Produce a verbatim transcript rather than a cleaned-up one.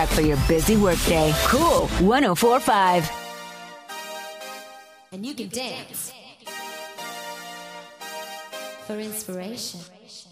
for your busy workday. Cool one oh four point five. And you can dance for inspiration.